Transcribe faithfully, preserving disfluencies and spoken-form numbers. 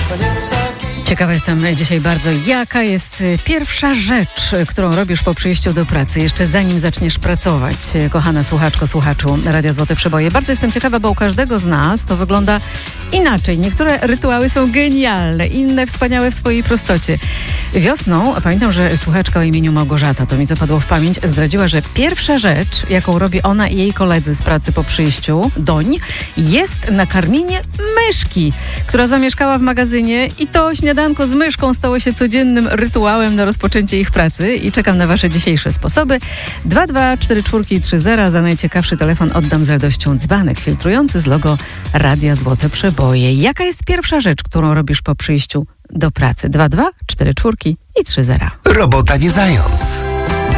Ciekawa jestem dzisiaj bardzo, jaka jest pierwsza rzecz, którą robisz po przyjściu do pracy, jeszcze zanim zaczniesz pracować, kochana słuchaczko, słuchaczu Radia Złote Przeboje. Bardzo jestem ciekawa, bo u każdego z nas to wygląda inaczej. Niektóre rytuały są genialne, inne wspaniałe w swojej prostocie. Wiosną, pamiętam, że słuchaczka o imieniu Małgorzata, to mi zapadło w pamięć, zdradziła, że pierwsza rzecz, jaką robi ona i jej koledzy z pracy po przyjściu doń, jest nakarmienie myszki, która zamieszkała w magazynie i to śniadanko z myszką stało się codziennym rytuałem na rozpoczęcie ich pracy i czekam na wasze dzisiejsze sposoby. dwa dwa cztery cztery trzy zero. Za najciekawszy telefon oddam z radością dzbanek filtrujący z logo Radia Złote Przeboje. Jaka jest pierwsza rzecz, którą robisz po przyjściu do pracy? dwa dwa cztery cztery i trzy zero. Robota nie zając.